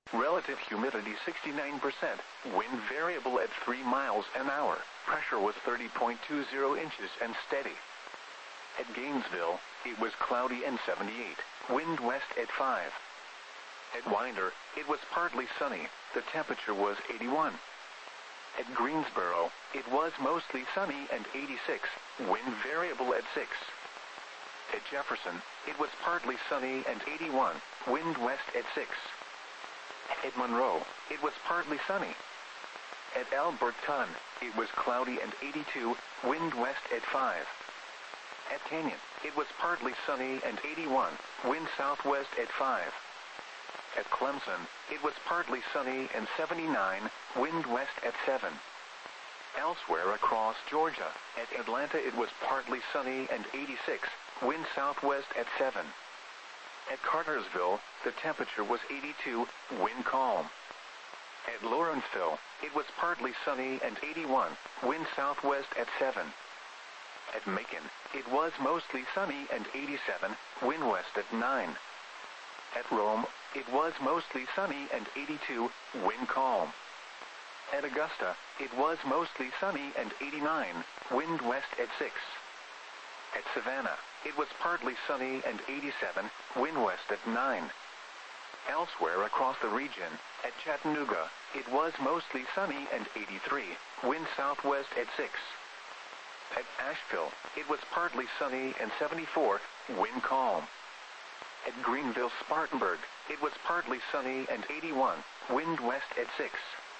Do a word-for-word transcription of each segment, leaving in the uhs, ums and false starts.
Relative humidity sixty-nine percent. Wind variable at three miles an hour. Pressure was thirty point two zero inches and steady. At Gainesville, it was cloudy and seventy-eight. Wind west at five. At Winder, it was partly sunny. The temperature was eighty-one. At Greensboro, it was mostly sunny and eighty-six. Wind variable at six. At Jefferson, it was partly sunny and eighty-one. Wind west at six. At Monroe, it was partly sunny. At Alberton, it was cloudy and eighty-two. Wind west at five. At Canyon, it was partly sunny and eighty-one. Wind southwest at five. At Clemson, it was partly sunny and seventy-nine. Wind west at seven. Elsewhere across Georgia, at Atlanta it was partly sunny and eighty-six. Wind southwest at seven. At Cartersville, the temperature was eighty-two. Wind calm. At Lawrenceville, it was partly sunny and eighty-one. Wind southwest at seven. At Macon, it was mostly sunny and eighty-seven. Wind west at nine. At Rome, it was mostly sunny and eighty-two. Wind calm. At Augusta, it was mostly sunny and eighty-nine. Wind west at six. At Savannah, it was partly sunny and eighty-seven. Wind west at nine. Elsewhere across the region, at Chattanooga, it was mostly sunny and eighty-three. Wind southwest at six. At Asheville, it was partly sunny and seventy-four. Wind calm. At Greenville-Spartanburg, it was partly sunny and eighty-one. Wind west at six.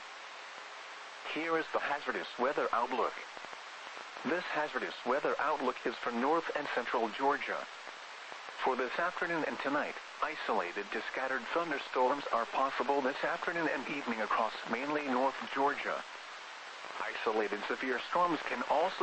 Here is the hazardous weather outlook. This hazardous weather outlook is for north and central Georgia. For this afternoon and tonight, isolated to scattered thunderstorms are possible this afternoon and evening across mainly north Georgia. Isolated severe storms can also